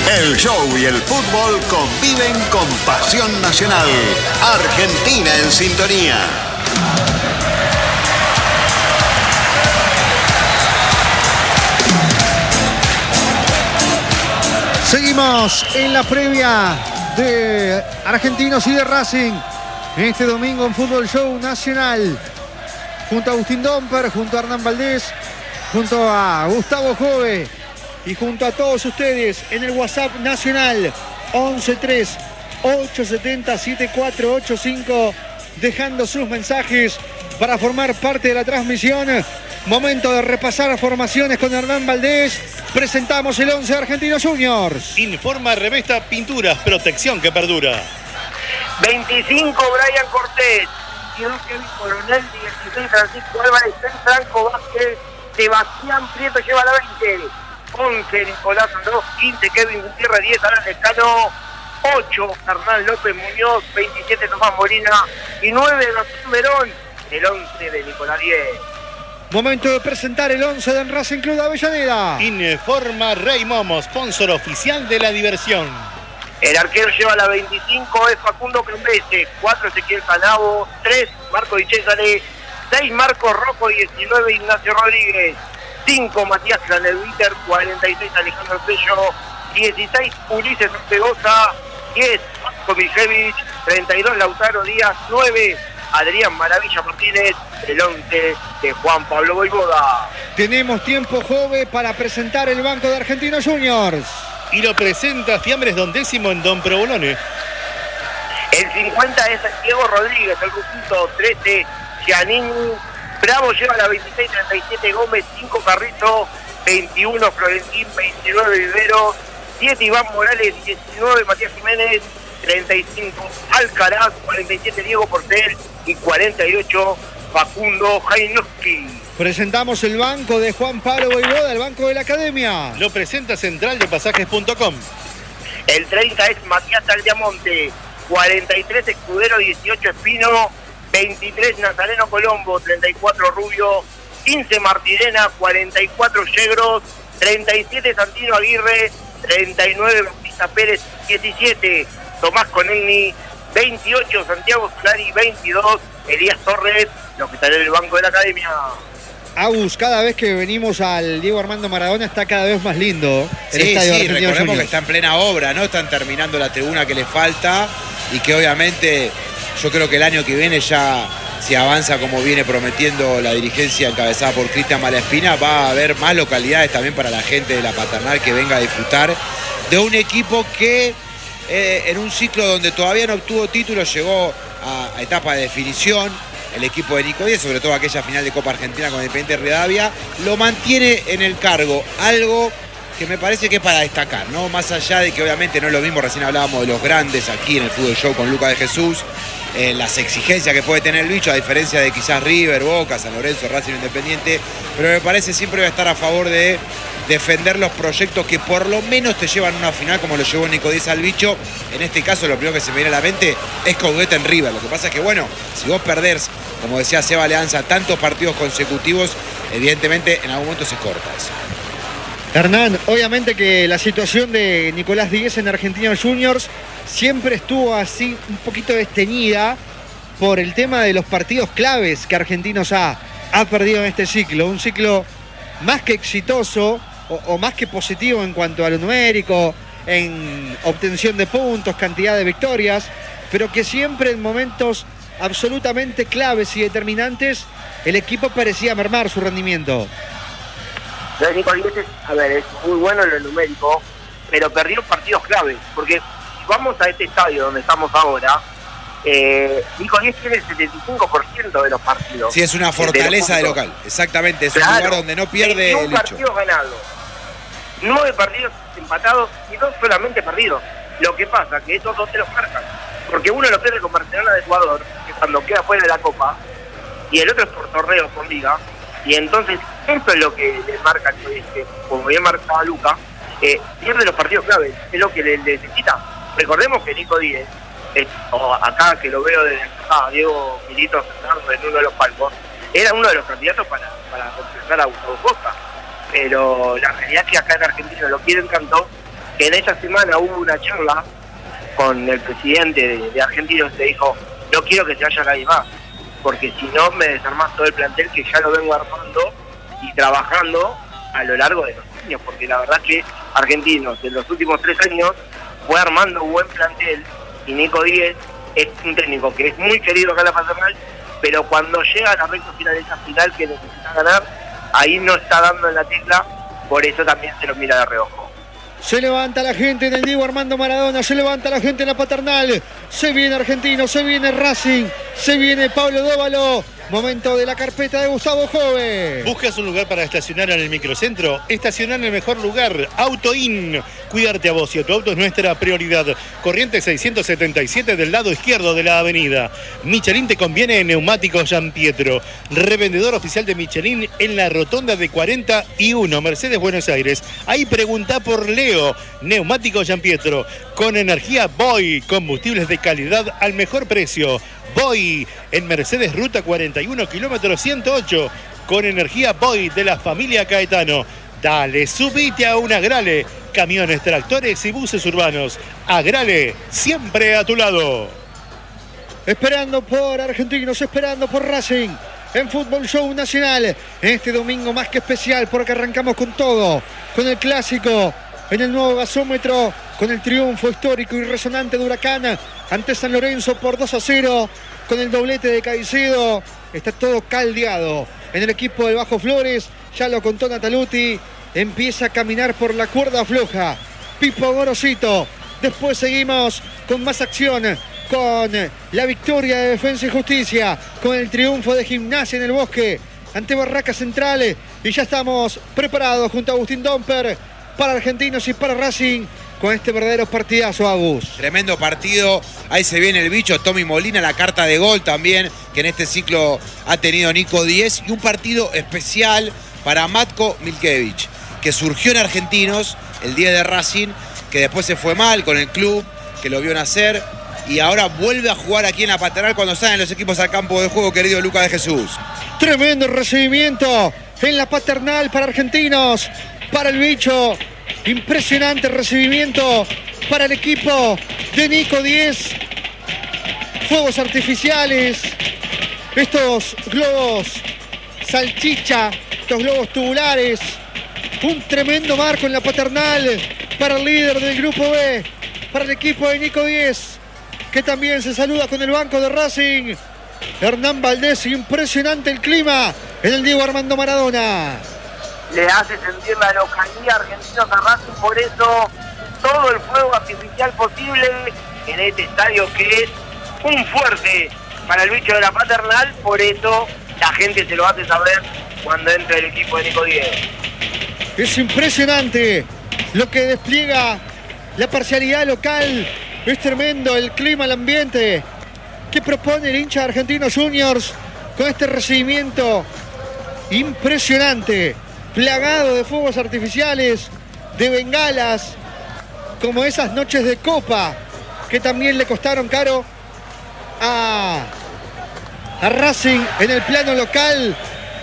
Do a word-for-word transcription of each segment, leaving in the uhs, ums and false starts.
El show y el fútbol conviven con pasión nacional. Argentina en sintonía. Seguimos en la previa de Argentinos y de Racing. Este domingo en Fútbol Show Nacional. Junto a Agustín Domper, junto a Hernán Valdés, junto a Gustavo Jove y junto a todos ustedes en el WhatsApp nacional once tres ocho siete cero siete cuatro ocho cinco, dejando sus mensajes para formar parte de la transmisión. Momento de repasar formaciones con Hernán Valdés. Presentamos el once de Argentinos Juniors. Informa Revesta Pinturas, protección que perdura. veinticinco Brian Cortés, veintidós Kevin Coronel, dieciséis Francisco Álvarez, seis Franco Vázquez, Sebastián Prieto lleva la veinte, once Nicolás Andrós, quince Kevin Gutiérrez, diez Alan Lescano, ocho Hernán López Muñoz, veintisiete Tomás Molina y nueve Gastón Verón, el once de Nicolás diez. Momento de presentar el once del Racing Club de Avellaneda. Informa Rey Momo, sponsor oficial de la diversión. El arquero lleva la veinticinco, es Facundo Cambese, cuatro Ezequiel Canavo, tres Marco Di Cesare, seis Marcos Rojo, diecinueve Ignacio Rodríguez, cinco Matías Craneviter, cuarenta y seis Alejandro Sello, dieciséis Ulises Ortegoza, diez Marco Mijevich, treinta y dos Lautaro Díaz, nueve Adrián Maravilla Martínez, el once de Juan Pablo Voivoda. Tenemos tiempo, Jove, para presentar el banco de Argentinos Juniors. Y lo presenta Fiambres Don Décimo en Don Provolone. El cincuenta es Diego Rodríguez, el rojito, trece Giannini, Bravo lleva la veintiséis, treinta y siete Gómez, cinco Carrizo, veintiuno Florentín, veintinueve Vivero, siete Iván Morales, diecinueve Matías Jiménez, treinta y cinco Alcaraz, cuarenta y siete Diego Portel y cuarenta y ocho Facundo Jainowski. Presentamos el banco de Juan Pablo Voivoda, el banco de la Academia. Lo presenta Central de Pasajes punto com. El treinta es Matías Aldiamonte, cuarenta y tres Escudero, dieciocho Espino, veintitrés Nazareno Colombo, treinta y cuatro Rubio, quince Martirena, cuarenta y cuatro Yegros, treinta y siete Santino Aguirre, treinta y nueve Bautista Pérez, diecisiete Tomás Conelni, veintiocho Santiago Solari, veintidós Elías Torres, los que están en el banco de la Academia. Agus, cada vez que venimos al Diego Armando Maradona está cada vez más lindo el sí, estadio sí, Argentinos recordemos Juniors. que está en plena obra, ¿no? Están terminando la tribuna que les falta y que obviamente yo creo que el año que viene ya, si avanza como viene prometiendo la dirigencia encabezada por Cristian Malaspina, va a haber más localidades también para la gente de la Paternal que venga a disfrutar de un equipo que eh, en un ciclo donde todavía no obtuvo títulos llegó a, a etapa de definición. El equipo de Nico Díez, sobre todo aquella final de Copa Argentina con Independiente Rivadavia, lo mantiene en el cargo, algo que me parece que es para destacar, ¿no? Más allá de que obviamente no es lo mismo, recién hablábamos de los grandes aquí en el Fútbol Show con Lucas de Jesús, eh, las exigencias que puede tener el bicho, a diferencia de quizás River, Boca, San Lorenzo, Racing, Independiente, pero me parece siempre va a estar a favor de defender los proyectos que por lo menos te llevan a una final como lo llevó Nico Díez al bicho. En este caso lo primero que se me viene a la mente es Coudet en River. Lo que pasa es que bueno, si vos perdés, como decía Seba Leanza, tantos partidos consecutivos, evidentemente en algún momento se corta eso. Hernán, obviamente que la situación de Nicolás Díez en Argentinos Juniors siempre estuvo así un poquito desteñida por el tema de los partidos claves que Argentinos ha, ha perdido en este ciclo. Un ciclo más que exitoso o, o más que positivo en cuanto a lo numérico, en obtención de puntos, cantidad de victorias, pero que siempre en momentos absolutamente claves y determinantes el equipo parecía mermar su rendimiento. Nico Díez es, a ver, es muy bueno en lo numérico, pero perdió partidos claves, porque si vamos a este estadio donde estamos ahora, eh, Nico Díez tiene el setenta y cinco por ciento de los partidos. Sí, es una fortaleza de, de local, exactamente, es claro, un lugar donde no pierde el bicho. Partidos ganados, nueve partidos empatados y dos solamente perdidos. Lo que pasa que estos dos te los marcan, porque uno lo pierde con Barcelona de Ecuador, que cuando queda fuera de la Copa, y el otro es por torneo, por liga, y entonces esto es lo que le marca, que, como bien marcaba Luca, eh, pierde los partidos claves, es lo que le, le necesita. Recordemos que Nico Díez, eh, o acá que lo veo desde acá, Diego Milito sentado en uno de los palcos, era uno de los candidatos para, para completar a Gustavo Costa, pero la realidad es que acá en Argentina lo quieren tanto que en esta semana hubo una charla con el presidente de, de Argentinos, que dijo, no quiero que se vaya nadie más, porque si no me desarmás todo el plantel que ya lo vengo armando y trabajando a lo largo de los años, porque la verdad que Argentinos en los últimos tres años fue armando un buen plantel, y Nico Díez es un técnico que es muy querido acá en la Paternal, pero cuando llega a la recta final de esa final que necesita ganar, ahí no está dando en la tecla, por eso también se lo mira de reojo. Se levanta la gente en el Diego Armando Maradona, se levanta la gente en la Paternal, se viene Argentino, se viene Racing, se viene Pablo Dóvalo. Momento de la carpeta de Gustavo Jove. ¿Buscas un lugar para estacionar en el microcentro? Estacionar en el mejor lugar, AutoIn. Cuidarte a vos y a tu auto es nuestra prioridad. Corriente seiscientos setenta y siete del lado izquierdo de la avenida. Michelin te conviene en Neumáticos Gianpietro. Revendedor oficial de Michelin en la rotonda de cuarenta y uno, Mercedes, Buenos Aires. Ahí pregunta por Leo. Neumáticos Gianpietro. Con energía Boy. Combustibles de calidad al mejor precio. Boy en Mercedes Ruta cuarenta y uno, kilómetro ciento ocho, con energía Boy de la familia Caetano. Dale, subite a un Agrale, camiones, tractores y buses urbanos. Agrale, siempre a tu lado. Esperando por Argentinos, esperando por Racing en Fútbol Show Nacional. Este domingo más que especial porque arrancamos con todo, con el clásico en el nuevo gasómetro, con el triunfo histórico y resonante de Huracán ante San Lorenzo por dos a cero, con el doblete de Caicedo. Está todo caldeado en el equipo del Bajo Flores, ya lo contó Nataluti, empieza a caminar por la cuerda floja Pipo Gorosito. Después seguimos con más acción, con la victoria de Defensa y Justicia, con el triunfo de Gimnasia en el Bosque ante Barracas Centrales, y ya estamos preparados junto a Agustín Domper para Argentinos y para Racing con este verdadero partidazo, Agus. Tremendo partido, ahí se viene el bicho, Tommy Molina, la carta de gol también, que en este ciclo ha tenido Nico Díez, y un partido especial para Matko Milkevich, que surgió en Argentinos el día de Racing, que después se fue mal con el club, que lo vio nacer, y ahora vuelve a jugar aquí en la Paternal cuando salen los equipos al campo de juego, querido Lucas de Jesús. Tremendo recibimiento en la Paternal para Argentinos, para el bicho. Impresionante recibimiento para el equipo de Nico Díez. Fuegos artificiales, estos globos salchicha, estos globos tubulares. Un tremendo marco en la Paternal para el líder del grupo B, para el equipo de Nico Díez, que también se saluda con el banco de Racing. Hernán Valdés, impresionante el clima en el Diego Armando Maradona. Le hace sentir la localía Argentinos a Racing, por eso todo el fuego artificial posible en este estadio que es un fuerte para el bicho de la Paternal, por eso la gente se lo hace saber cuando entra el equipo de Nico Díez. Es impresionante lo que despliega la parcialidad local, es tremendo el clima, el ambiente que propone el hincha de Argentinos Juniors con este recibimiento impresionante, plagado de fuegos artificiales, de bengalas, como esas noches de copa que también le costaron caro a, a Racing en el plano local.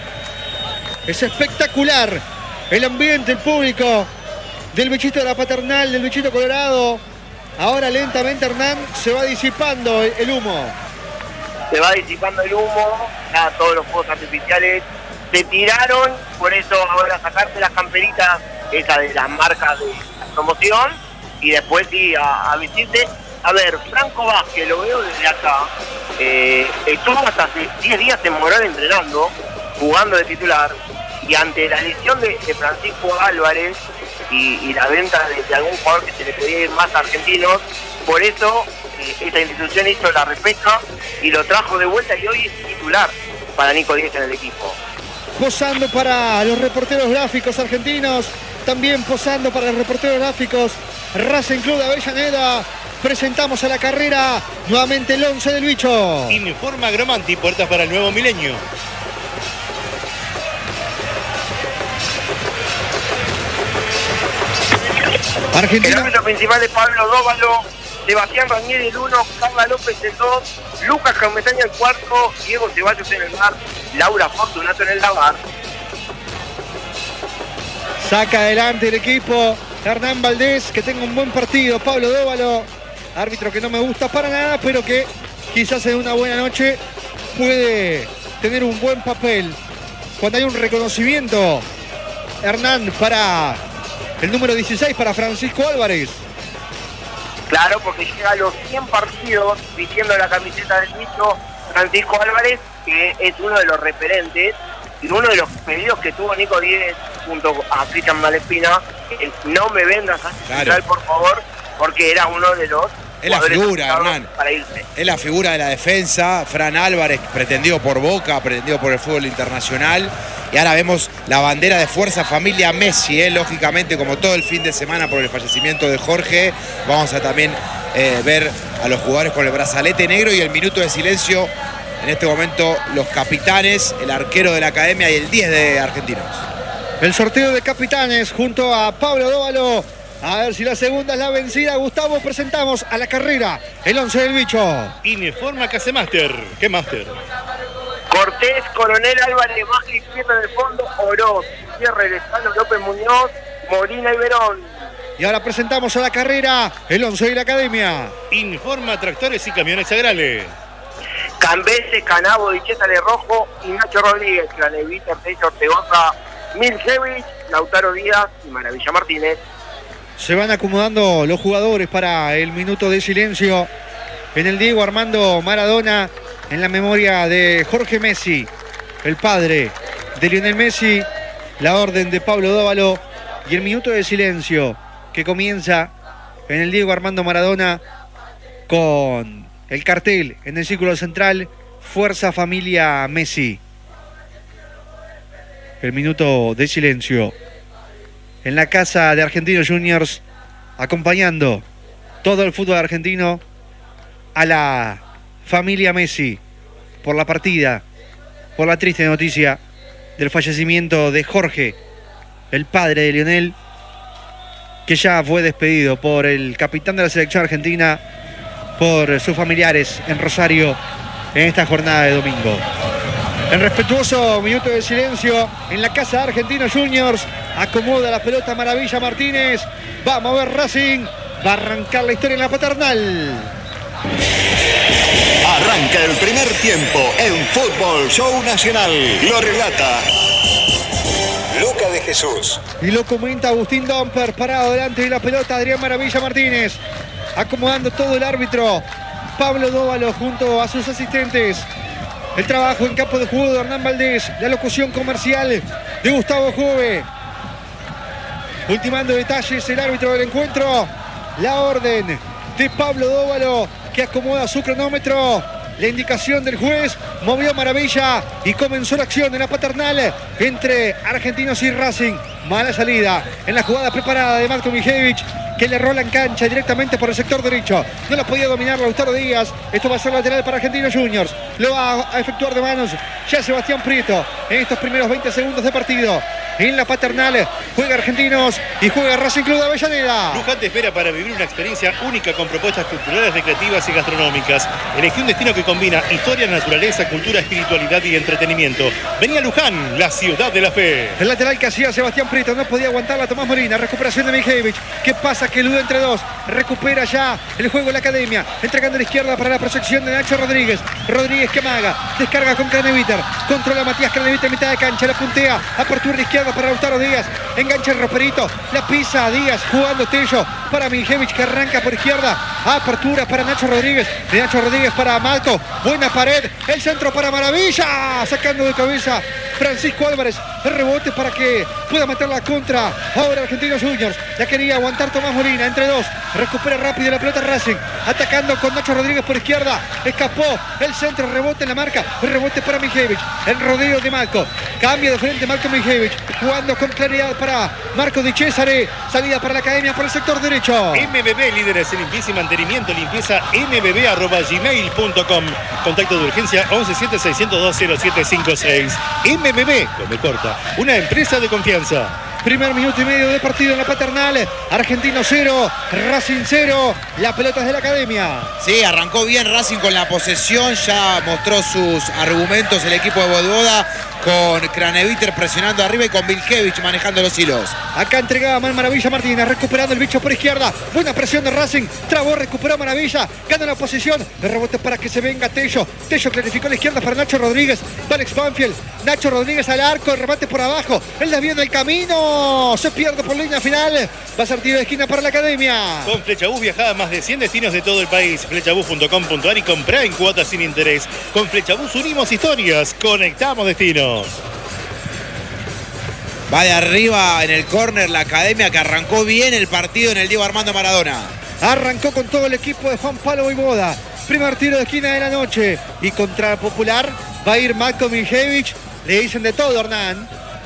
Es espectacular el ambiente, el público del bichito de la Paternal, del bichito colorado. Ahora lentamente, Hernán, se va disipando el humo. Se va disipando el humo, ya todos los fuegos artificiales se tiraron, por eso ahora sacarse las camperitas, esa de las marcas de la promoción, y después sí a, a vestirse. A ver, Franco Vázquez, lo veo desde acá, eh, estuvo hasta hace diez días en Morón entrenando, jugando de titular, y ante la lesión de, de Francisco Álvarez y, y la venta de, de algún jugador que se le podía ir más a Argentinos, por eso eh, esta institución hizo la repesca y lo trajo de vuelta, y hoy es titular para Nico Díez en el equipo. Posando para los reporteros gráficos argentinos, también posando para los reporteros gráficos Racing Club de Avellaneda. Presentamos a la carrera nuevamente el once del bicho. Informa Gromanti, puertas para el nuevo milenio. Argentina. El árbitro principal de Pablo Dóvalo, Sebastián Ranieri el uno, Carla López el dos, Lucas Camesaña el cuarto, Diego Ceballos en el mar, Laura Fortunato en el lavar. Saca adelante el equipo Hernán Valdés, que tenga un buen partido. Pablo Dóvalo, árbitro que no me gusta para nada, pero que quizás en una buena noche puede tener un buen papel. Cuando hay un reconocimiento, Hernán, para el número dieciséis, para Francisco Álvarez. Claro, porque llega a los cien partidos vistiendo la camiseta del bicho Francisco Álvarez, que es uno de los referentes y uno de los pedidos que tuvo Nico Díez junto a Cristian Malespina, el no me vendas a Claro. Central, por favor, porque era uno de los Es la jugadores figura, aceptados Hernán. para irse. Es la figura de la defensa. Fran Álvarez, pretendido por Boca, pretendido por el fútbol internacional. Y ahora vemos la bandera de Fuerza Familia Messi, ¿eh? Lógicamente, como todo el fin de semana por el fallecimiento de Jorge, vamos a también eh, ver a los jugadores con el brazalete negro y el minuto de silencio. En este momento, los capitanes, el arquero de la academia y el diez de Argentinos. El sorteo de capitanes junto a Pablo Dóvalo. A ver si la segunda es la vencida. Gustavo, presentamos a la carrera el once del bicho. Informa Casemaster. ¿Qué máster? Cortés, Coronel Álvarez, baja izquierda del fondo, Oroz, cierre de Salo, López Muñoz, Molina y Verón. Y ahora presentamos a la carrera el once de la academia. Informa Tractores y Camiones Agrales. Cambese, Canabo, Dichésale Rojo y Nacho Rodríguez, Clanevita, Ortega, Ortegoza, Milcevich, Lautaro Díaz y Maravilla Martínez. Se van acomodando los jugadores para el minuto de silencio en el Diego Armando Maradona, en la memoria de Jorge Messi, el padre de Lionel Messi, la orden de Pablo Dóvalo y el minuto de silencio que comienza en el Diego Armando Maradona con el cartel en el círculo central, Fuerza Familia Messi. El minuto de silencio en la casa de Argentinos Juniors, acompañando todo el fútbol argentino a la familia Messi por la partida, por la triste noticia del fallecimiento de Jorge, el padre de Lionel, que ya fue despedido por el capitán de la selección argentina, por sus familiares en Rosario en esta jornada de domingo. En respetuoso minuto de silencio en la casa de Argentinos Juniors, acomoda la pelota Maravilla Martínez. Vamos a ver Racing, va a arrancar la historia en la paternal. Arranca el primer tiempo en Fútbol Show Nacional. Lo relata Luca de Jesús. Y lo comenta Agustín Domper, parado delante de la pelota Adrián Maravilla Martínez. Acomodando todo el árbitro Pablo Dóvalo junto a sus asistentes. El trabajo en campo de juego de Hernán Valdés. La locución comercial de Gustavo Jove. Ultimando detalles el árbitro del encuentro. La orden de Pablo Dóvalo, que acomoda su cronómetro. La indicación del juez movió Maravilla y comenzó la acción en la paternal entre Argentinos y Racing. Mala salida en la jugada preparada de Marco Mijevich, que le rola en cancha directamente por el sector derecho. No la podía dominar Lautaro Díaz. Esto va a ser lateral para Argentinos Juniors. Lo va a efectuar de manos ya Sebastián Prieto en estos primeros veinte segundos de partido. En la paternal juega Argentinos y juega Racing Club de Avellaneda. Luján te espera para vivir una experiencia única con propuestas culturales, recreativas y gastronómicas. Elegí un destino que combina historia, naturaleza, cultura, espiritualidad y entretenimiento. Vení a Luján, la ciudad de la fe. El lateral que hacía Sebastián Prieto no podía aguantarla. Tomás Molina, recuperación de Mijevich. ¿Qué pasa? Que elude entre dos. Recupera ya el juego en la academia. Entregando a la izquierda para la proyección de Nacho Rodríguez. Rodríguez que amaga. Descarga con Craneviter. Controla a Matías Craneviter en mitad de cancha. La puntea. Apertura a la izquierda para Lautaro Díaz. Engancha el roperito. La pisa a Díaz. Jugando Tello para Mijevich, que arranca por izquierda. Apertura para Nacho Rodríguez. De Nacho Rodríguez para Malco. Buena pared. El centro para Maravilla. Sacando de cabeza Francisco Álvarez. El rebote para que pueda meter la contra. Ahora Argentinos Juniors. La quería aguantar Tomás Molina. Entre dos. Recupera rápido la pelota Racing. Atacando con Nacho Rodríguez por izquierda. Escapó. El centro. Rebote en la marca. El rebote para Mijevich. El rodeo de Malco. Cambia de frente Malco Mijevich. Jugando con claridad para Marco Di Cesare. Salida para la academia por el sector derecho. M B B, líderes en limpieza y mantenimiento. Limpieza m b b arroba gmail punto com. Contacto de urgencia once siete seiscientos dos cero siete cinco seis. M B B, come corta. Una empresa de confianza. Primer minuto y medio de partido en la paternal. Argentino cero, Racing cero. La pelota es de la academia. Sí, arrancó bien Racing con la posesión, ya mostró sus argumentos el equipo de Voivoda. con Craneviter presionando arriba y con Vilkevich manejando los hilos. Acá entregaba mal Maravilla Martínez, recuperando el bicho por izquierda. Buena presión de Racing, trabó, recuperó Maravilla, gana la posición. El rebote para que se venga Tello. Tello clarificó a la izquierda para Nacho Rodríguez. Alex Banfield, Nacho Rodríguez al arco, el remate por abajo. El desvío del camino, se pierde por línea final. Va a ser tiro de esquina para la Academia. Con Flechabús viajá a más de cien destinos de todo el país. Flechabús punto com punto ar y comprá en cuotas sin interés. Con Flechabús unimos historias, conectamos destinos. Va de arriba en el córner la Academia, que arrancó bien el partido en el Diego Armando Maradona. Arrancó con todo el equipo de Juan Pablo Voivoda. Primer tiro de esquina de la noche. Y contra Popular va a ir Marko Miljevic. Le dicen de todo, Hernán.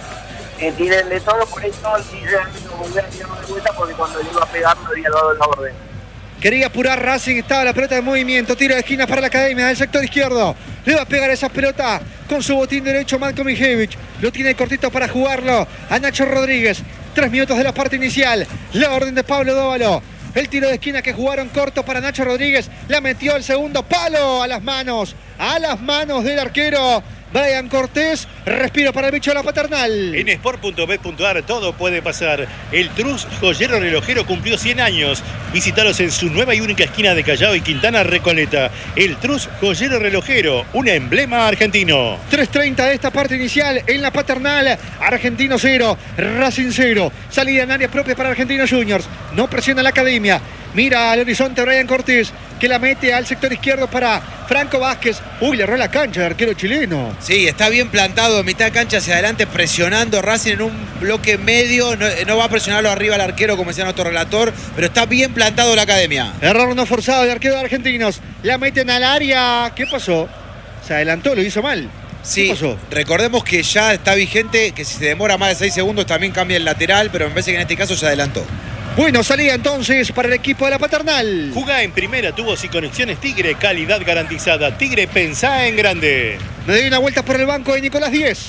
Que tienen de todo, por eso sí realmente no volver a tirarlo de vuelta, porque cuando le iba a pegar no había dado la orden. Quería apurar Racing, estaba la pelota de movimiento. Tiro de esquina para la Academia del sector izquierdo. Le va a pegar esa pelota con su botín derecho Marko Miljevic. Lo tiene cortito para jugarlo a Nacho Rodríguez. Tres minutos de la parte inicial. La orden de Pablo Dóvalo. El tiro de esquina que jugaron corto para Nacho Rodríguez. La metió el segundo palo a las manos. A las manos del arquero Brian Cortés. Respiro para el bicho de la Paternal. En sport punto bet punto ar todo puede pasar. El Trus Joyero Relojero cumplió cien años. Visítalos en su nueva y única esquina de Callao y Quintana Recoleta. El Trus Joyero Relojero, un emblema argentino. tres treinta de esta parte inicial en la Paternal. Argentino cero, Racing cero. Salida en área propia para Argentinos Juniors. No presiona la Academia. Mira al horizonte Brian Cortés, que la mete al sector izquierdo para Franco Vázquez. Uy, le erró la cancha el arquero chileno. Sí, está bien plantado de mitad de cancha hacia adelante, presionando Racing en un bloque medio. No, no va a presionarlo arriba al arquero, como decía nuestro relator, pero está bien plantado la Academia. Error no forzado del arquero de Argentinos. La meten al área. ¿Qué pasó? Se adelantó, lo hizo mal. Sí, ¿Qué pasó? Recordemos que ya está vigente que si se demora más de seis segundos también cambia el lateral, pero me parece que en este caso se adelantó. Bueno, salida entonces para el equipo de la Paternal. Jugá en primera, tubos y conexiones Tigre, calidad garantizada. Tigre, pensá en grande. Me doy una vuelta por el banco de Nicolás Díez.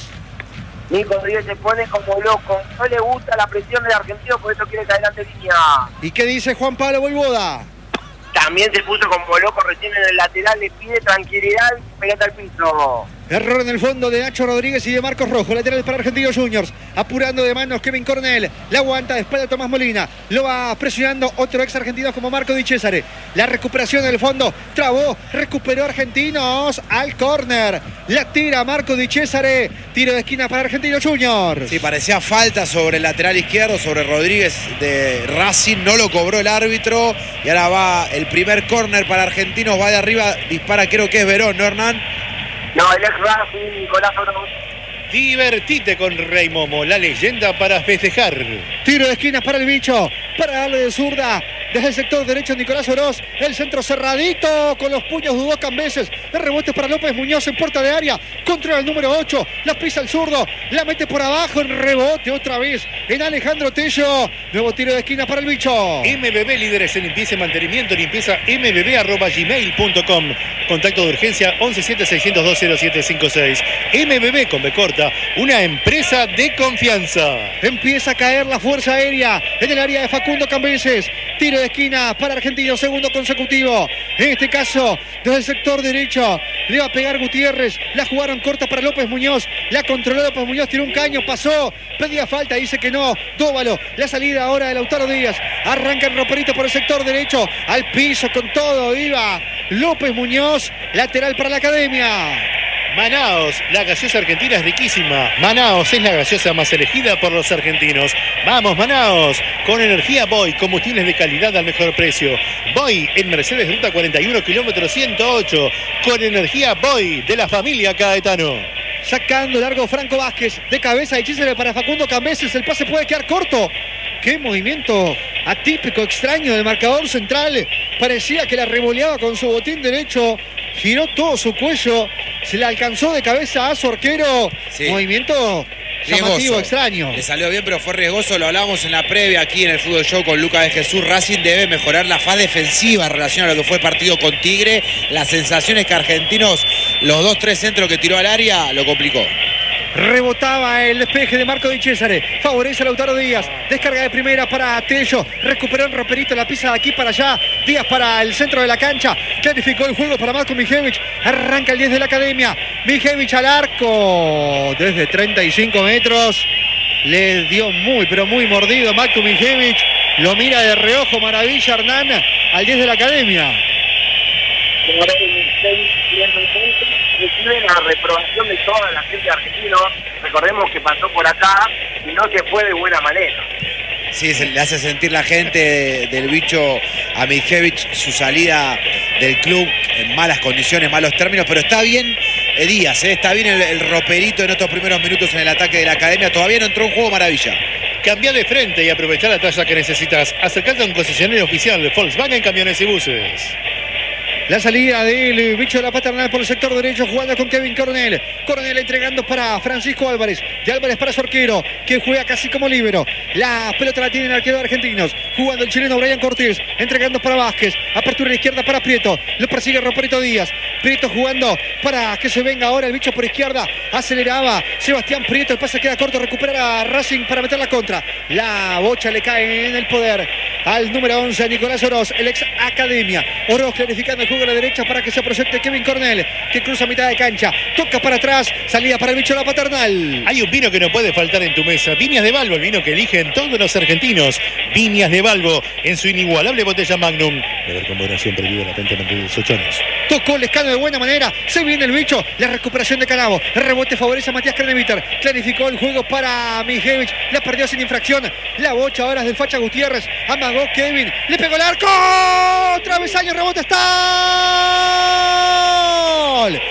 Nico Díez se pone como loco. No le gusta la presión del argentino, por eso quiere que adelante línea. ¿Y qué dice Juan Pablo Voivoda? También se puso como loco recién en el lateral, le pide tranquilidad y pegate al piso. Error en el fondo de Nacho Rodríguez y de Marcos Rojo. Lateral para Argentinos Juniors. Apurando de manos Kevin Cornell. La aguanta de espalda Tomás Molina. Lo va presionando otro ex argentino como Marco Di Cesare. La recuperación en el fondo. Trabó. Recuperó Argentinos al córner. La tira Marco Di Cesare. Tiro de esquina para Argentinos Juniors. Sí, parecía falta sobre el lateral izquierdo, sobre Rodríguez de Racing. No lo cobró el árbitro. Y ahora va el primer córner para Argentinos. Va de arriba. Dispara, creo que es Verón, ¿no, Hernán? No, el ex Racing, Nicolás Oroz. Divertite con Rey Momo, la leyenda para festejar. Tiro de esquina para el bicho. Para darle de zurda. Desde el sector derecho Nicolás Oroz. El centro cerradito. Con los puños dudó Cambeses. El rebote para López Muñoz en puerta de área. Controla el número ocho. La pisa el zurdo. La mete por abajo. En rebote otra vez. En Alejandro Tello. Nuevo tiro de esquina para el bicho. M B B, líderes en limpieza y mantenimiento. Limpieza m b b arroba gmail punto com. Contacto de urgencia once siete seiscientos dos cero siete cinco seis. M B B con B corta. Una empresa de confianza. Empieza a caer la fuerza aérea en el área de Facundo Cambeses. Tiro de esquina para Argentino, segundo consecutivo. En este caso, desde el sector derecho, le va a pegar Gutiérrez. La jugaron corta para López Muñoz. La controló López Muñoz, tiró un caño, pasó. Pedía falta, dice que no. Dóvalo, la salida ahora de Lautaro Díaz. Arranca el roperito por el sector derecho. Al piso con todo, iba López Muñoz. Lateral para la Academia. Manaos, la gaseosa argentina es riquísima. Manaos es la gaseosa más elegida por los argentinos. Vamos, Manaos, con energía Boy, combustibles de calidad al mejor precio. Boy en Mercedes Ruta cuarenta y uno, kilómetro ciento ocho. Con energía Boy de la familia Caetano. Sacando largo Franco Vázquez. De cabeza de Chisere para Facundo Cambeses. El pase puede quedar corto. Qué movimiento atípico, extraño del marcador central. Parecía que la revoleaba con su botín derecho. Giró todo su cuello. Se le alcanzó de cabeza a su arquero. Sí. Movimiento llamativo, riesgoso, extraño. Le salió bien, pero fue riesgoso. Lo hablábamos en la previa aquí en el Fútbol Show con Lucas de Jesús. Racing debe mejorar la fase defensiva en relación a lo que fue el partido con Tigre. Las sensaciones que Argentinos, los dos, tres centros que tiró al área, lo complicó. Rebotaba el despeje de Marco Di Cesare. Favorece a Lautaro Díaz. Descarga de primera para Tello. Recuperó en Roperito la pisa de aquí para allá. Díaz para el centro de la cancha. Clarificó el juego para Marco Mijevich. Arranca el diez de la Academia. Mijevich al arco. Desde treinta y cinco metros. Le dio muy, pero muy mordido Marco Mijevich. Lo mira de reojo. Maravilla Hernán al diez de la Academia. Recibe la reprobación de toda la gente argentina. Recordemos que pasó por acá y no se fue de buena manera. Sí, se le hace sentir la gente del bicho a Mijevich su salida del club en malas condiciones, malos términos, pero está bien eh, Díaz, eh, está bien el, el roperito en estos primeros minutos en el ataque de la Academia. Todavía no entró un juego maravilla. Cambia de frente y aprovechar la talla que necesitas. Acercate a un concesionario oficial de Volkswagen Camiones y Buses. La salida del bicho de la Paternal por el sector derecho, jugando con Kevin Coronel. Coronel entregando para Francisco Álvarez. De Álvarez para su arquero, que juega casi como líbero. La pelota la tienen el arquero de Argentinos. Jugando el chileno Brian Cortés. Entregando para Vázquez. Apertura a la izquierda para Prieto. Lo persigue Roperito Díaz. Prieto jugando para que se venga ahora el bicho por izquierda. Aceleraba Sebastián Prieto. El pase queda corto. Recupera a Racing para meter la contra. La bocha le cae en el poder al número once, Nicolás Oroz, el ex Academia. Oroz clarificando el juego a la derecha para que se proyecte Kevin Coronel, que cruza mitad de cancha, toca para atrás, salida para el bicho de la Paternal. Hay un vino que no puede faltar en tu mesa. Viñas de Balbo, el vino que eligen todos los argentinos. Viñas de Balbo, en su inigualable botella Magnum. Beber con moderación, prohibido latente de dieciocho años. Tocó el escano de buena manera, se viene el bicho, la recuperación de Canavo. El rebote favorece a Matías Craneviter. Clarificó el juego para Mijevich, la perdió sin infracción. La bocha ahora es del Facha Gutiérrez. Amagó Kevin, le pegó el arco. Travesaño, rebote, está. ¡Gol! ¡Gol!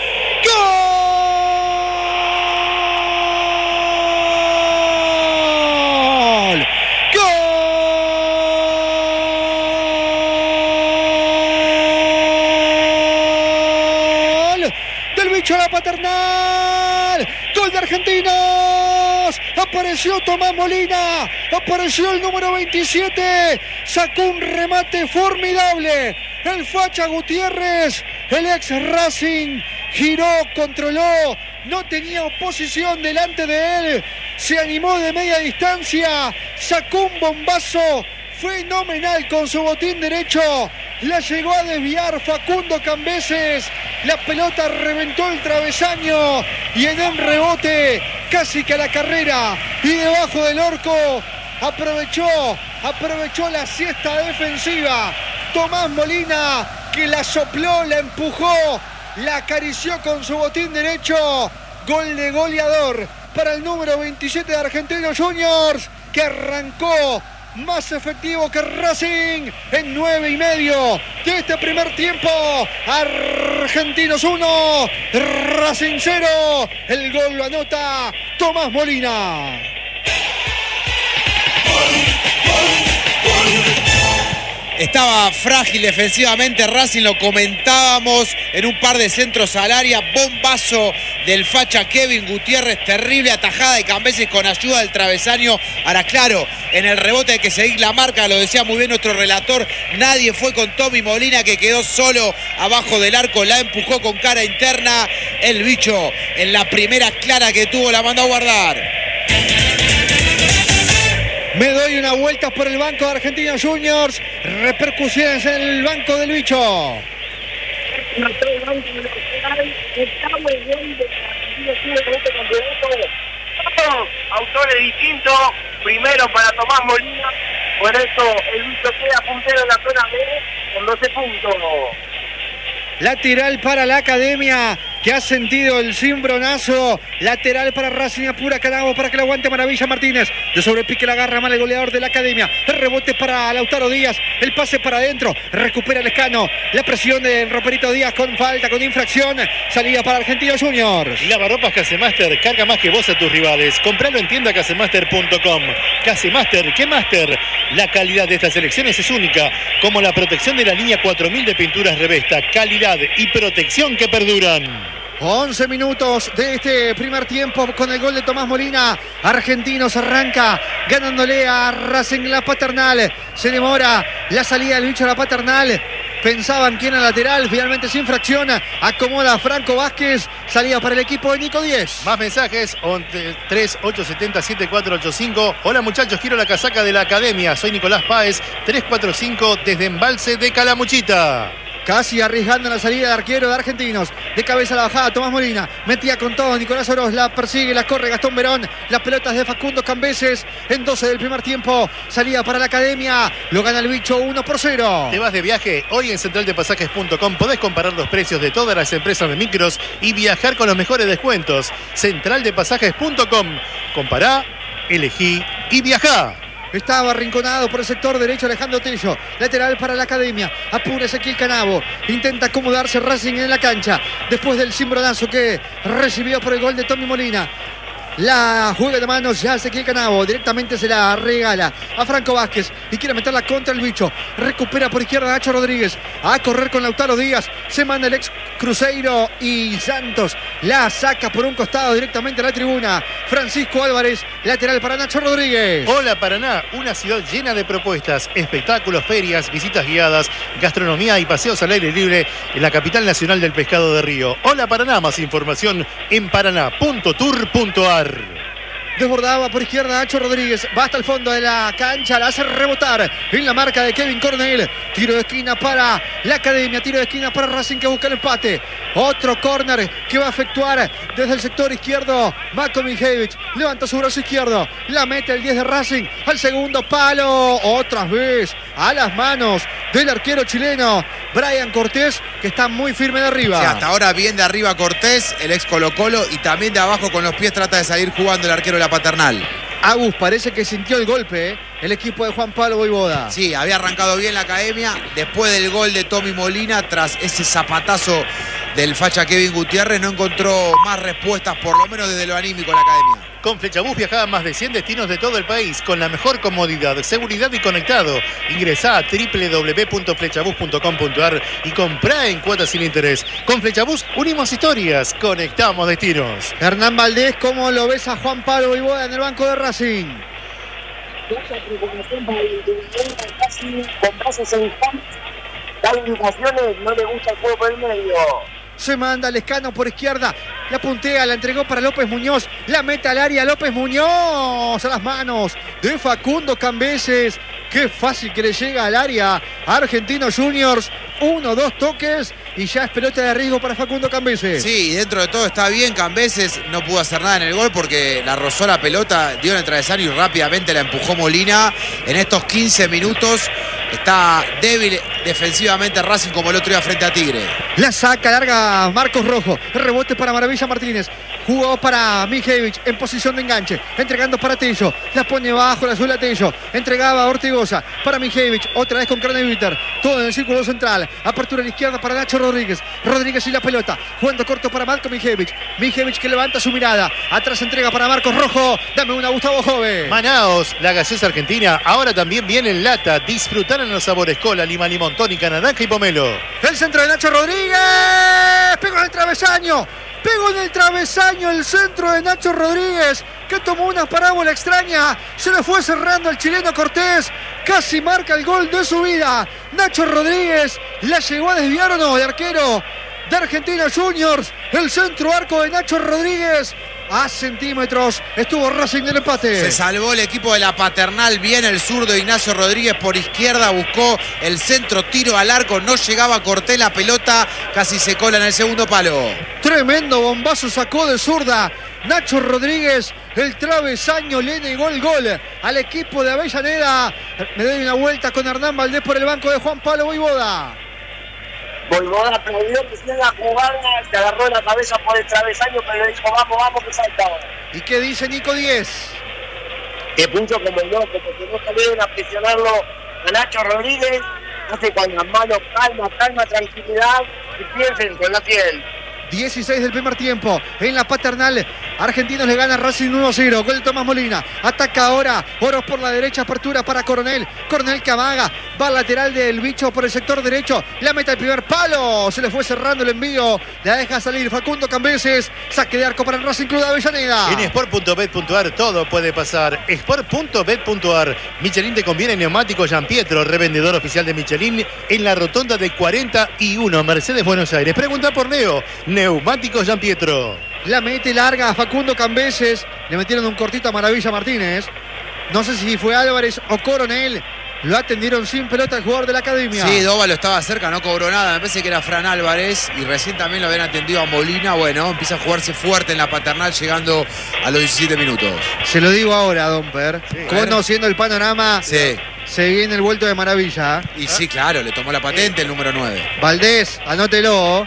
¡Gol! Del bicho a la Paternal. ¡Gol de Argentinos! Apareció Tomás Molina. Apareció el número veintisiete. Sacó un remate formidable. El Facha Gutiérrez, el ex Racing, giró, controló, no tenía oposición delante de él, se animó de media distancia, sacó un bombazo fenomenal con su botín derecho, la llegó a desviar Facundo Cambeses, la pelota reventó el travesaño y en un rebote casi que a la carrera y debajo del orco aprovechó, aprovechó la siesta defensiva. Tomás Molina, que la sopló, la empujó, la acarició con su botín derecho. Gol de goleador para el número veintisiete de Argentinos Juniors, que arrancó más efectivo que Racing en nueve y medio de este primer tiempo. Argentinos uno, Racing cero. El gol lo anota Tomás Molina. Estaba frágil defensivamente Racing, lo comentábamos en un par de centros al área. Bombazo del Facha Kevin Gutiérrez, terrible atajada de Cambeses con ayuda del travesaño. Ahora claro, en el rebote hay que seguir la marca, lo decía muy bien nuestro relator. Nadie fue con Tommy Molina, que quedó solo abajo del arco, la empujó con cara interna. El bicho en la primera clara que tuvo la mandó a guardar. Me doy una vuelta por el banco de Argentinos Juniors. Repercusiones en el banco del bicho. Autores distintos. Primero para Tomás Molina. Por eso el bicho queda puntero en la zona B con doce puntos. Lateral para la Academia, que ha sentido el cimbronazo. Lateral para Racing, apura Canavo para que lo aguante Maravilla Martínez. De sobrepique la agarra mal el goleador de la Academia. El rebote para Lautaro Díaz. El pase para adentro. Recupera el escano. La presión de Roperito Díaz con falta, con infracción. Salida para Argentinos Juniors. Lavarropas Casemaster, carga más que vos a tus rivales. Compralo en tienda casemaster punto com. Casemaster, ¿qué Master? La calidad de estas selecciones es única, como la protección de la línea cuatro mil de pinturas Revesta. Calidad y protección que perduran. once minutos de este primer tiempo con el gol de Tomás Molina. Argentinos arranca ganándole a Racing la Paternal. Se demora la salida del bicho a la Paternal. pensaban que era lateral, finalmente sin fracción, acomoda a Franco Vázquez, salida para el equipo de Nico diez. Más mensajes, tres ocho siete cero siete cuatro ocho cinco. Hola muchachos, quiero la casaca de la academia, soy Nicolás Páez, tres cuatro cinco desde Embalse de Calamuchita. Casi arriesgando la salida de arquero de Argentinos. De cabeza a la bajada, Tomás Molina. Metía con todo, Nicolás Oroz la persigue, la corre Gastón Verón. Las pelotas de Facundo Cambeses en doce del primer tiempo. Salida para la academia. Lo gana el bicho uno por cero. ¿Te vas de viaje? Hoy en central de pasajes punto com podés comparar los precios de todas las empresas de micros y viajar con los mejores descuentos. central de pasajes punto com. Compará, elegí y viajá. Estaba arrinconado por el sector derecho Alejandro Tello. Lateral para la academia. Apura Ezequiel Canavo. Intenta acomodarse Racing en la cancha. Después del cimbronazo que recibió por el gol de Tommy Molina. La juega de manos ya Ezequiel Canavo. Directamente se la regala a Franco Vázquez. Y quiere meterla contra el bicho. Recupera por izquierda Nacho Rodríguez. A correr con Lautaro Díaz. Se manda el ex Cruzeiro. Y Santos la saca por un costado directamente a la tribuna. Francisco Álvarez. Lateral para Nacho Rodríguez. Hola Paraná. Una ciudad llena de propuestas. Espectáculos, ferias, visitas guiadas, gastronomía y paseos al aire libre en la capital nacional del pescado de Río. Hola Paraná. Más información en paraná punto tour punto a r. Desbordaba por izquierda Nacho Rodríguez. Va hasta el fondo de la cancha. La hace rebotar en la marca de Kevin Cornell. Tiro de esquina para la academia. Tiro de esquina para Racing que busca el empate. Otro córner que va a efectuar desde el sector izquierdo Mako Mijevich. Levanta su brazo izquierdo. La mete el diez de Racing al segundo palo. Otra vez a las manos del arquero chileno Brian Cortés, que está muy firme de arriba. Sí, hasta ahora bien de arriba Cortés, el ex Colo Colo, y también de abajo con los pies trata de salir jugando el arquero de la Paternal. Agus parece que sintió el golpe, ¿eh? El equipo de Juan Pablo Voivoda. Sí, había arrancado bien la academia. Después del gol de Tommy Molina, tras ese zapatazo del facha Kevin Gutiérrez, no encontró más respuestas, por lo menos desde lo anímico, en la academia. Con Flechabús viajaba a más de cien destinos de todo el país con la mejor comodidad, seguridad y conectado. Ingresá a doble u doble u doble u punto flechabús punto com punto a r y comprá en cuotas sin interés. Con Flechabús unimos historias, conectamos destinos. Hernán Valdés, ¿cómo lo ves a Juan Pablo Voivoda en el banco de Racing? Con pases en campo, da indicaciones, no le gusta el juego por el medio. Se manda Lescano por izquierda. La puntea, la entregó para López Muñoz. La mete al área López Muñoz. A las manos de Facundo Cambeses. Qué fácil que le llega al área a Argentinos Juniors. Uno, dos toques y ya es pelota de riesgo para Facundo Cambeses. Sí, dentro de todo está bien. Cambeses no pudo hacer nada en el gol porque la rozó la pelota, dio en el travesaño y rápidamente la empujó Molina. En estos quince minutos está débil defensivamente Racing como el otro día frente a Tigre. La saca larga Marcos Rojo. Rebote para Maravilla Martínez. Jugó para Mijevich en posición de enganche. Entregando para Tello. La pone bajo la suela Tello. Entregaba a Ortigosa para Mijevich. Otra vez con Craneviter. Todo en el círculo central. Apertura a la izquierda para Nacho Rodríguez. Rodríguez y la pelota. Jugando corto para Marco Mijevich. Mijevich que levanta su mirada. Atrás entrega para Marcos Rojo. Dame una, Gustavo Jove. Manaos, la gaseosa argentina. Ahora también viene en lata. Disfrutar en los sabores cola, lima, limón, tónica, naranja y pomelo. El centro de Nacho Rodríguez. Pegó en el travesaño. Pegó en el travesaño el centro de Nacho Rodríguez, que tomó una parábola extraña. Se le fue cerrando al chileno Cortés. Casi marca el gol de su vida. Nacho Rodríguez la llegó a desviar o no el arquero de Argentinos Juniors. El centro arco de Nacho Rodríguez. A centímetros estuvo Racing del empate. Se salvó el equipo de la Paternal. Bien el zurdo Ignacio Rodríguez por izquierda. Buscó el centro, tiro al arco. No llegaba Cortés, la pelota casi se cola en el segundo palo. Tremendo bombazo sacó de zurda Nacho Rodríguez. El travesaño le negó el gol al equipo de Avellaneda. Me doy una vuelta con Hernán Valdés por el banco de Juan Pablo Voivoda. Voivoda aplaudió que se la jugada, se agarró la cabeza por el travesaño, pero le dijo vamos, vamos, que salta. ¿Y qué dice Nico diez? Que punto como loco, porque no salieron a presionarlo a Nacho Rodríguez. Hace con las manos calma, calma, tranquilidad y piensen con la piel. dieciséis del primer tiempo en la Paternal. Argentinos le gana Racing uno a cero. Gol de Tomás Molina. Ataca ahora. Oros por la derecha. Apertura para Coronel. Coronel que amaga. Va al lateral del bicho por el sector derecho. La meta el primer palo. Se le fue cerrando el envío. La deja salir Facundo Cambeses. Saque de arco para el Racing Club de Avellaneda. En sport punto bet punto ar todo puede pasar. sport punto bet punto ar. Michelin te conviene neumático Gianpietro, revendedor oficial de Michelin en la rotonda de cuarenta y uno, Mercedes, Buenos Aires. Pregunta por Leo. Neumático Gianpietro. La mete larga a Facundo Cambeses. Le metieron un cortito a Maravilla Martínez. No sé si fue Álvarez o Coronel. Lo atendieron sin pelota el jugador de la academia. Sí, Dóvalo estaba cerca, no cobró nada. Me parece que era Fran Álvarez y recién también lo habían atendido a Molina. Bueno, empieza a jugarse fuerte en la paternal llegando a los diecisiete minutos. Se lo digo ahora, Domper. Sí, conociendo el panorama, sí. Se viene el vuelto de Maravilla. Y sí, claro, le tomó la patente el número nueve. Valdés, anótelo.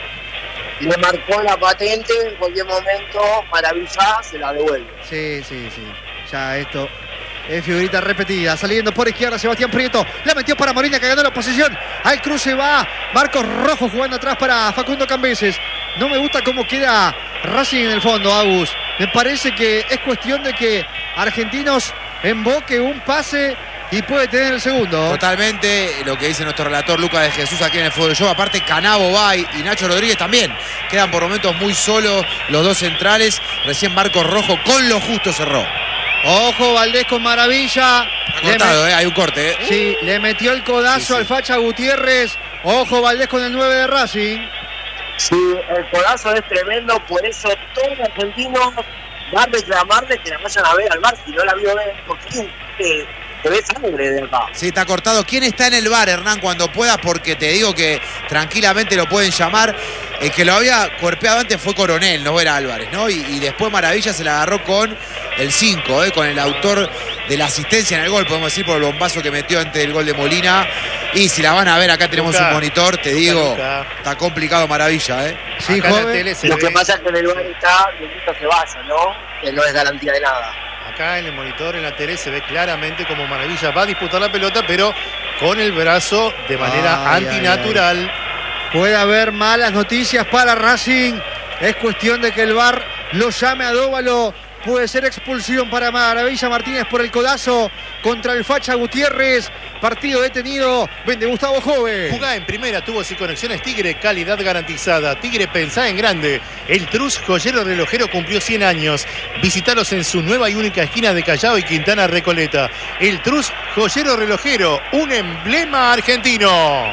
Le marcó la patente, en cualquier momento Maravilla se la devuelve. Sí, sí, sí. Ya esto es figurita repetida. Saliendo por izquierda Sebastián Prieto. La metió para Molina que ganó la posición. Al cruce va Marcos Rojo jugando atrás para Facundo Cambeses. No me gusta cómo queda Racing en el fondo, Agus. Me parece que es cuestión de que Argentinos emboque un pase y puede tener el segundo. Totalmente lo que dice nuestro relator Lucas de Jesús aquí en el Fútbol Show. Aparte Canavo va y Nacho Rodríguez también. Quedan por momentos muy solos los dos centrales. Recién Marcos Rojo con lo justo cerró. Ojo, Valdés con Maravilla. Ha cortado, eh, hay un corte. Eh. Sí, le metió el codazo sí, sí. al Facha Gutiérrez. Ojo, Valdés con el nueve de Racing. Sí, el codazo es tremendo, por eso todo el argentino va a reclamarle que la vayan a ver al bar. Si no la vio ver, porque eh, se ve sangre de acá. Sí, está cortado. ¿Quién está en el bar, Hernán, cuando pueda? Porque te digo que tranquilamente lo pueden llamar. El que lo había cuerpeado antes fue Coronel, no era Álvarez, ¿no? Y, y después Maravilla se la agarró con el cinco, ¿eh? Con el autor de la asistencia en el gol, podemos decir, por el bombazo que metió antes del gol de Molina. Y si la van a ver, acá tenemos Luca, un monitor, te Luca, digo, Luca. Está complicado Maravilla, ¿eh? Sí, acá joven, la tele lo ve... que pasa es que en el lugar está, Luquito se vaya, ¿no? Que no es garantía de nada. Acá en el monitor, en la tele, se ve claramente como Maravilla va a disputar la pelota, pero con el brazo de manera ay, antinatural. Ay, ay. Puede haber malas noticias para Racing. Es cuestión de que el V A R lo llame a Dóvalo. Puede ser expulsión para Maravilla Martínez por el codazo contra el Facha Gutiérrez. Partido detenido. Vende Gustavo Jove. Jugá en primera, tubos y conexiones Tigre, calidad garantizada. Tigre, pensá en grande. El Trus Joyero Relojero cumplió cien años. Visítalos en su nueva y única esquina de Callao y Quintana Recoleta. El Trus Joyero Relojero, un emblema argentino.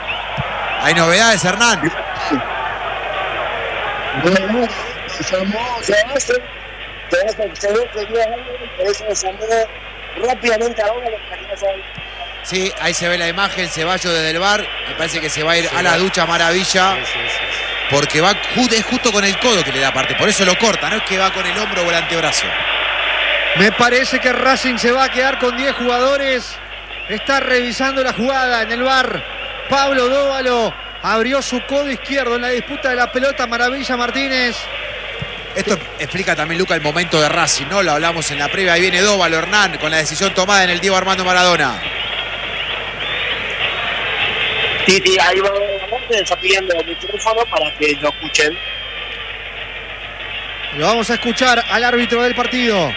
Hay novedades, Hernán. Bueno, se llamó, se hace, se ve que dio algo, por eso se llamó rápidamente ahora los que sí, ahí se ve la imagen, Ceballos desde el bar. Me parece que se va a ir sí, a la ducha Maravilla. Sí, sí, sí, sí. Porque va es justo con el codo que le da parte. Por eso lo corta, no es que va con el hombro o el antebrazo. Me parece que Racing se va a quedar con diez jugadores. Está revisando la jugada en el V A R. Pablo Dóvalo abrió su codo izquierdo en la disputa de la pelota. Maravilla Martínez. Esto explica también, Luca, el momento de Racing, ¿no? Lo hablamos en la previa. Ahí viene Dóvalo, Hernán, con la decisión tomada en el Diego Armando Maradona. Sí, sí, ahí va, está pidiendo el micrófono para que lo escuchen. Lo vamos a escuchar al árbitro del partido.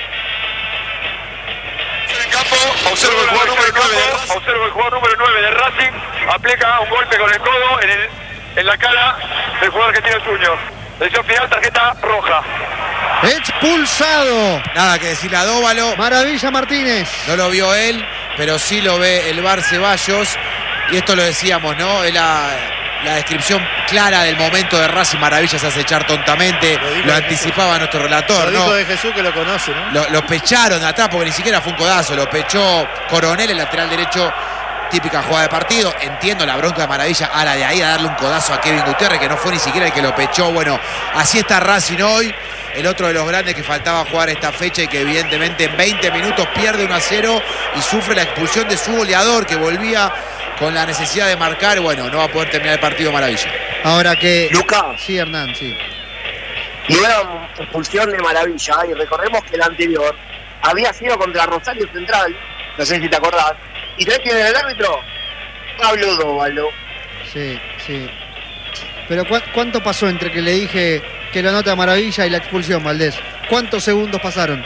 Observo el jugador número nueve, observo el jugador número nueve de Racing, aplica un golpe con el codo en, el, en la cara del jugador que tiene el suyo. Decisión final, tarjeta roja. Expulsado. Nada que decirle a Dóvalo. Maravilla Martínez. No lo vio él, pero sí lo ve el V A R Ceballos. Y esto lo decíamos, ¿no? Es la, la descripción clara del momento de Racing. Maravilla se hace echar tontamente. Lo, lo anticipaba Jesús. Nuestro relator, lo dijo ¿no? de Jesús que lo conoce, ¿no? Lo, lo pecharon de atrás porque ni siquiera fue un codazo. Lo pechó Coronel, el lateral derecho. Típica jugada de partido. Entiendo la bronca de Maravilla. Ahora de ahí a darle un codazo a Kevin Gutiérrez, que no fue ni siquiera el que lo pechó. Bueno, así está Racing hoy. El otro de los grandes que faltaba jugar esta fecha y que evidentemente en veinte minutos pierde uno a cero y sufre la expulsión de su goleador, que volvía con la necesidad de marcar. Bueno, no va a poder terminar el partido Maravilla. Ahora que... Lucas. Sí, Hernán, sí. Nueva expulsión de Maravilla. Y recordemos que la anterior había sido contra Rosario Central. No sé si te acordás. ¿Y sabés quién es el árbitro? Pablo Dóvalo. Sí, sí. Pero ¿cu ¿cuánto pasó entre que le dije que lo anota Maravilla y la expulsión, Valdés. ¿Cuántos segundos pasaron?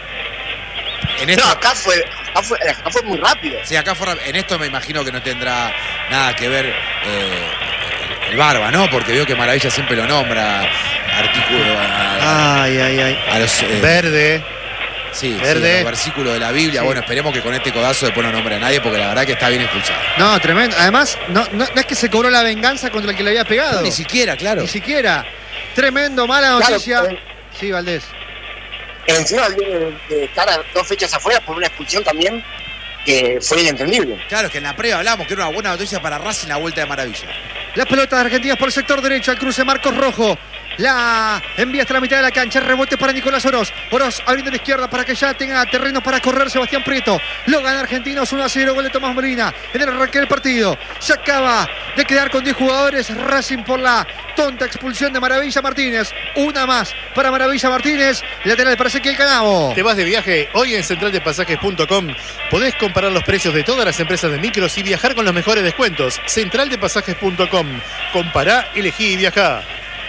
En esto, No, acá fue, acá fue, acá fue muy rápido. sí, acá fue, en esto me imagino que no tendrá nada que ver eh, el Barba, ¿no? Porque veo que Maravilla siempre lo nombra, artículo a, Ay, ay, ay. a los... eh, Verde. Sí, Verde. sí, los versículos de la Biblia. Sí. Bueno, esperemos que con este codazo después no nombre a nadie, porque la verdad que está bien expulsado. No, tremendo. Además, no, no, no es que se cobró la venganza contra el que le había pegado. No, ni siquiera, claro. Ni siquiera. Tremendo, mala noticia. Claro, Sí, Valdés. Encima viene de, de estar a dos fechas afuera por una expulsión también que fue inentendible. Claro, es que en la previa hablamos que era una buena noticia para Racing la vuelta de Maravilla. Las pelotas argentinas por el sector derecho, al cruce Marcos Rojo. La envía hasta la mitad de la cancha. Rebote para Nicolás Oroz. Oroz abriendo a la izquierda para que ya tenga terreno para correr Sebastián Prieto. Lo gana Argentinos uno a cero. Gol de Tomás Molina en el arranque del partido. Se acaba de quedar con diez jugadores. Racing por la tonta expulsión de Maravilla Martínez. Una más para Maravilla Martínez. Lateral para Ezequiel Canavo. ¿Te vas de viaje? Hoy en central de pasajes punto com podés comparar los precios de todas las empresas de micros y viajar con los mejores descuentos. central de pasajes punto com. Compará, elegí y viajá.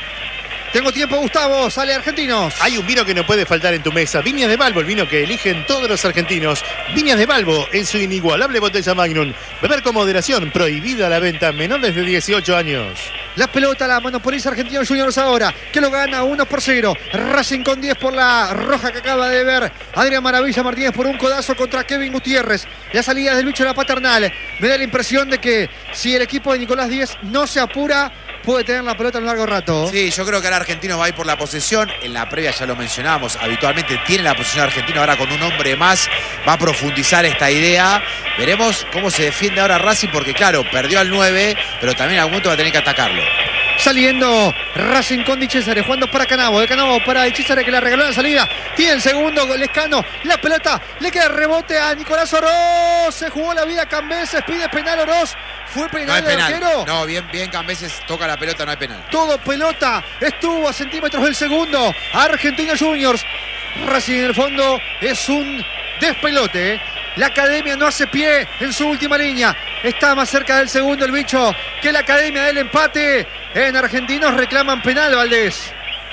Tengo tiempo, Gustavo. Sale Argentinos. Hay un vino que no puede faltar en tu mesa. Viñas de Balbo, el vino que eligen todos los argentinos. Viñas de Balbo, en su inigualable botella Magnum. Beber con moderación, prohibida la venta, menores de dieciocho años. La pelota la monopoliza Argentinos Juniors ahora, que lo gana uno por cero. Racing con diez por la roja que acaba de ver Adrián Maravilla Martínez por un codazo contra Kevin Gutiérrez. La salida del bicho de la paternal. Me da la impresión de que si el equipo de Nicolás Díez no se apura, puede tener la pelota en un largo rato. Sí, yo creo que ahora Argentinos va a ir por la posesión. En la previa ya lo mencionamos, habitualmente tiene la posesión Argentino. Ahora con un hombre más va a profundizar esta idea. Veremos cómo se defiende ahora Racing, porque claro, perdió al nueve, pero también en algún momento va a tener que atacarlo. Saliendo Racing con Di Cesare, jugando para Canavo, de Canavo para Di Cesare que la regaló en la salida. Tiene el segundo, Lescano, la pelota, le queda rebote a Nicolás Oroz. Se jugó la vida Cambeses, pide penal Oroz. ¿Fue penal No hay del penal. arquero? No, bien, bien Cambeses toca la pelota, no hay penal. Todo pelota, estuvo a centímetros del segundo. Argentinos Juniors. Racing en el fondo es un despelote, ¿eh? La academia no hace pie en su última línea. Está más cerca del segundo el bicho que la academia del empate. En Argentinos reclaman penal, Valdés.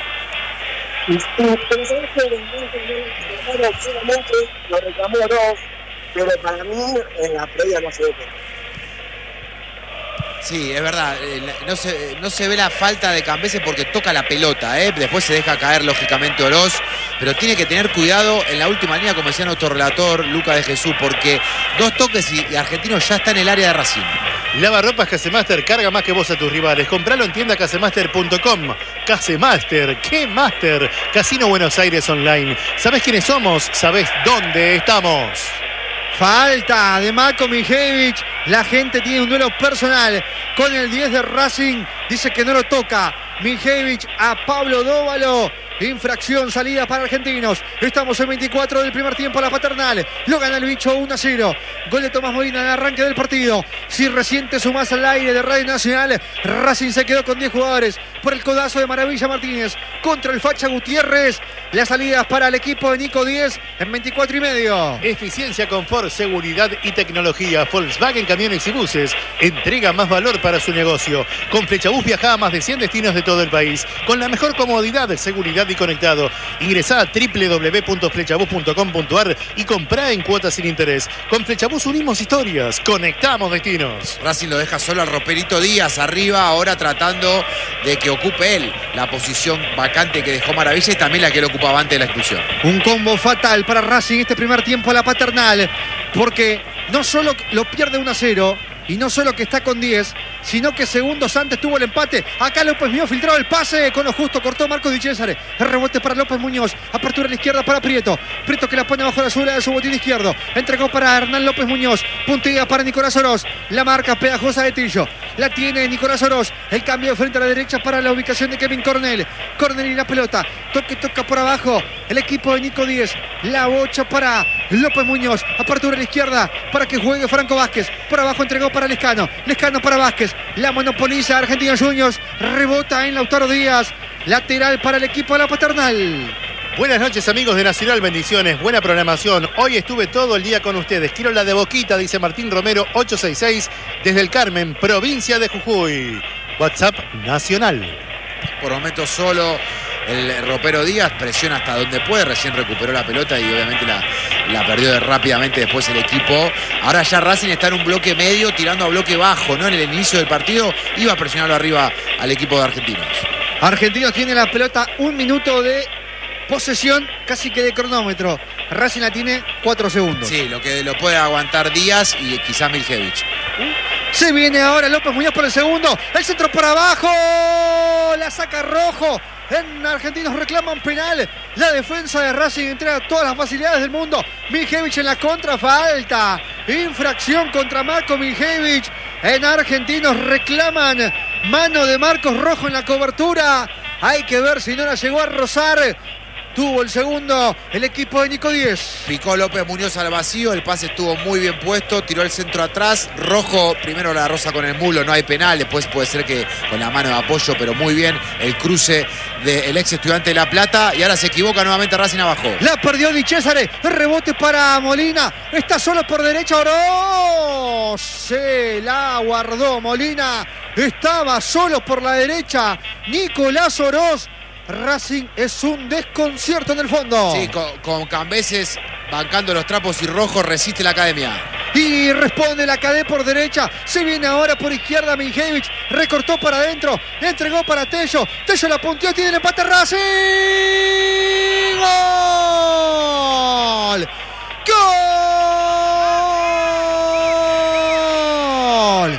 Pero sabes que lo reclamó dos, pero para mí en la previa no se ve. Sí, es verdad, eh, no se, no se ve la falta de Cambeses porque toca la pelota, ¿eh? Después se deja caer lógicamente Oroz, pero tiene que tener cuidado en la última línea, como decía nuestro relator Luca de Jesús, porque dos toques y, y Argentinos ya está en el área de Racing. Lavarropas Casemaster, carga más que vos a tus rivales. Compralo en tienda casemaster punto com. Casemaster, ¿qué Master? Casino Buenos Aires Online. ¿Sabés quiénes somos? ¿Sabés dónde estamos? Falta de Marco Mijevich. La gente tiene un duelo personal con el diez de Racing. Dice que no lo toca Mijevich a Pablo Dóvalo. Infracción, salida para Argentinos. Estamos en veinticuatro del primer tiempo a la paternal. Lo gana el bicho uno a cero. Gol de Tomás Molina en el arranque del partido. Si recién te sumás al aire de Radio Nacional, Racing se quedó con diez jugadores por el codazo de Maravilla Martínez contra el Facha Gutiérrez. Las salidas para el equipo de Nico diez en veinticuatro y medio. Eficiencia, confort, seguridad y tecnología. Volkswagen Camiones y Buses entrega más valor para su negocio. Con Flechabús viaja a más de cien destinos de todo el país. Con la mejor comodidad, seguridad y conectado. Ingresá a doble u doble u doble u punto flechabús punto com punto a r y comprá en cuotas sin interés. Con Flechabús unimos historias, conectamos destinos. Racing lo deja solo al Roperito Díaz arriba, ahora tratando de que ocupe él la posición vacante que dejó Maravilla y también la que él ocupaba antes de la expulsión. Un combo fatal para Racing este primer tiempo a la paternal, porque no solo lo pierde uno a cero y no solo que está con diez, sino que segundos antes tuvo el empate. Acá López Muñoz filtrado el pase, con lo justo cortó Marcos Di Cesare. El rebote para López Muñoz, apertura a la izquierda para Prieto. Prieto que la pone bajo la suela de su botín izquierdo. Entregó para Hernán López Muñoz, puntilla para Nicolás Oroz. La marca pegajosa de Tillo, la tiene Nicolás Oroz. El cambio de frente a la derecha para la ubicación de Kevin Cornell. Cornell y la pelota, toque, toca por abajo el equipo de Nico diez. La bocha para López Muñoz, apertura a la izquierda para que juegue Franco Vázquez. Por abajo entregó para Lescano, Lescano para Vázquez. La monopoliza Argentinos Juniors, rebota en Lautaro Díaz, lateral para el equipo de la paternal. Buenas noches amigos de Nacional, bendiciones, buena programación. Hoy estuve todo el día con ustedes. Quiero la de Boquita, dice Martín Romero ocho seis seis, desde el Carmen, provincia de Jujuy. WhatsApp Nacional. Por momentos solo el ropero Díaz, presiona hasta donde puede, recién recuperó la pelota y obviamente la, la perdió de rápidamente después el equipo. Ahora ya Racing está en un bloque medio, tirando a bloque bajo, ¿no? En el inicio del partido iba a presionarlo arriba al equipo de Argentinos. Argentinos tiene la pelota, un minuto de posesión, casi que de cronómetro. Racing la tiene cuatro segundos. Sí, lo que lo puede aguantar Díaz y quizá Miljevich. Se viene ahora López Muñoz por el segundo. El centro por abajo. La saca Rojo. En Argentinos reclaman penal. La defensa de Racing entrega todas las facilidades del mundo. Miljevich en la contra, falta. Infracción contra Marco Miljevich. En Argentinos reclaman mano de Marcos Rojo en la cobertura. Hay que ver si no la llegó a rozar. Tuvo el segundo el equipo de Nico Díez. Picó López Muñoz al vacío, el pase estuvo muy bien puesto, tiró el centro atrás. Rojo primero la roza con el mulo, no hay penal, después puede ser que con la mano de apoyo, pero muy bien el cruce del ex Estudiante de La Plata. Y ahora se equivoca nuevamente Racing abajo. La perdió Di Césare, rebote para Molina, está solo por derecha, Oroz. Se la guardó Molina, estaba solo por la derecha Nicolás Oroz. Racing es un desconcierto en el fondo. Sí, con, con Cambeses bancando los trapos y Rojo resiste la Academia. Y responde la Cadé por derecha. Se viene ahora por izquierda Miljevich. Recortó para adentro. Entregó para Tello. Tello la punteó. Tiene el empate Racing. ¡Gol! ¡Gol!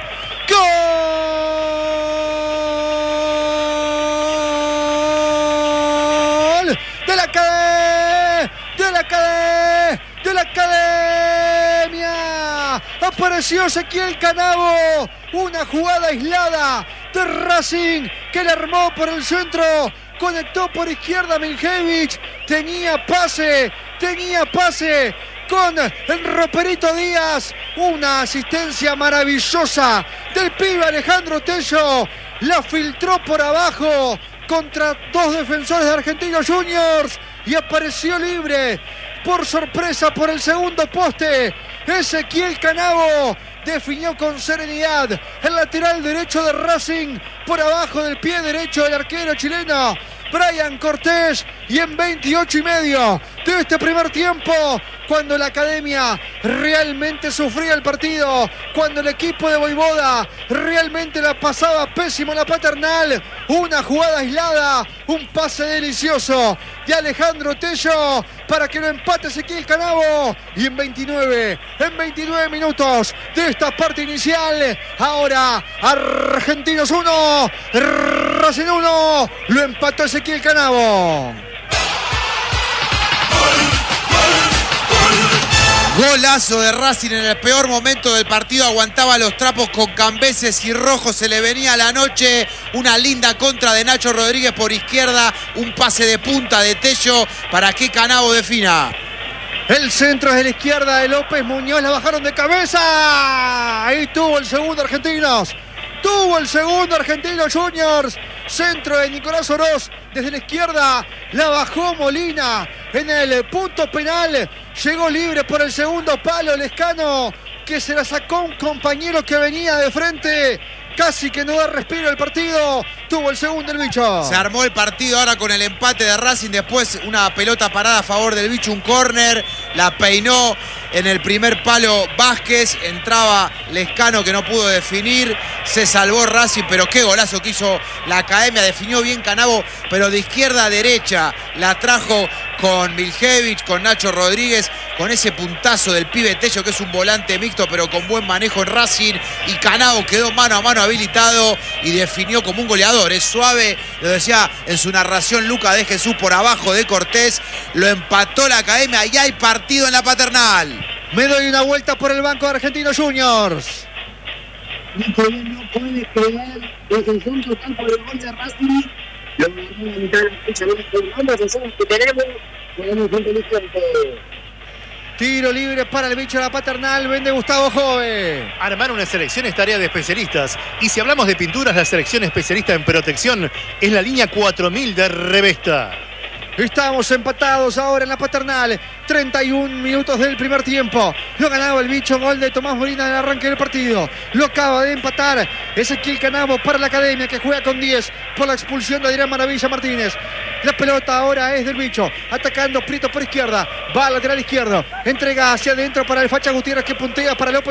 De la Cadé, de la Cadé, de la Academia. Apareció Ezequiel Canavo. Una jugada aislada de Racing que le armó por el centro. Conectó por izquierda Miljevich. Tenía pase, tenía pase con el Roperito Díaz. Una asistencia maravillosa del pibe Alejandro Tello. La filtró por abajo contra dos defensores de Argentinos Juniors y apareció libre por sorpresa por el segundo poste. Ezequiel Canavo definió con serenidad el lateral derecho de Racing por abajo del pie derecho del arquero chileno Brian Cortés. Y en veintiocho y medio de este primer tiempo, cuando la Academia realmente sufría el partido, cuando el equipo de Voivoda realmente la pasaba pésimo en la Paternal, una jugada aislada, un pase delicioso de Alejandro Tello para que lo empate Ezequiel Canavo. Y en veintinueve, en veintinueve minutos de esta parte inicial, ahora Argentinos uno, Racing uno, lo empató Ezequiel Canavo. Golazo de Racing en el peor momento del partido. Aguantaba los trapos con Cambeses y Rojo. Se le venía la noche. Una linda contra de Nacho Rodríguez por izquierda. Un pase de punta de Tello para que Canavo defina. El centro es de la izquierda de López Muñoz. La bajaron de cabeza. Ahí tuvo el segundo Argentinos. Tuvo el segundo Argentinos Juniors. Centro de Nicolás Oroz desde la izquierda. La bajó Molina en el punto penal. Llegó libre por el segundo palo Lescano, que se la sacó un compañero que venía de frente. Casi que no da respiro el partido. Tuvo el segundo el bicho. Se armó el partido ahora con el empate de Racing. Después una pelota parada a favor del bicho, un córner. La peinó en el primer palo Vázquez. Entraba Lescano que no pudo definir. Se salvó Racing, pero qué golazo que hizo la Academia. Definió bien Canavo, pero de izquierda a derecha. La trajo con Miljevich, con Nacho Rodríguez, con ese puntazo del pibe Tello, que es un volante mixto, pero con buen manejo en Racing. Y Canavo quedó mano a mano habilitado y definió como un goleador. Es suave, lo decía en su narración Luca de Jesús, por abajo de Cortés. Lo empató la Academia y hay partido en la Paternal. Me doy una vuelta por el banco de Argentinos Juniors. Nicolás no puede creer la sensación total por el gol de Racing. Lo ganó la mitad de la fecha. Vamos a hacer lo que tenemos. Podemos ser inteligentes. Tiro libre para el bicho de la Paternal. Vende Gustavo Jove. Armar una selección es tarea de especialistas. Y si hablamos de pinturas, la selección especialista en protección es la línea cuatro mil de Revesta. Estamos empatados ahora en la Paternal. treinta y un minutos del primer tiempo. Lo ganaba el bicho, gol de Tomás Molina en el arranque del partido. Lo acaba de empatar Ezequiel Canavo para la Academia, que juega con diez por la expulsión de Adrián Maravilla Martínez. La pelota ahora es del bicho, atacando Prieto por izquierda. Va al lateral izquierdo, entrega hacia adentro para el Facha Gutiérrez, que puntea para López